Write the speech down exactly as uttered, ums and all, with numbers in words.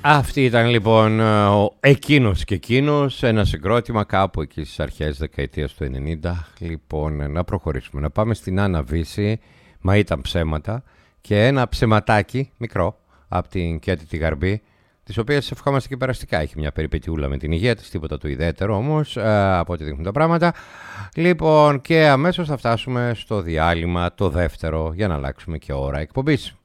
Αυτή ήταν λοιπόν ο εκείνος και εκείνος, ένα συγκρότημα κάπου εκεί στις αρχές δεκαετίας του ενενήντα. Λοιπόν, να προχωρήσουμε, να πάμε στην Άννα Βύση, μα ήταν ψέματα, και ένα ψεματάκι μικρό από την Κέτη τη Γαρμπή, της οποίας ευχόμαστε και περαστικά. Έχει μια περιπετιούλα με την υγεία της, τίποτα του ιδιαίτερο όμως, από ό,τι δείχνουν τα πράγματα. Λοιπόν, και αμέσως θα φτάσουμε στο διάλειμμα το δεύτερο για να αλλάξουμε και ώρα εκπομπής.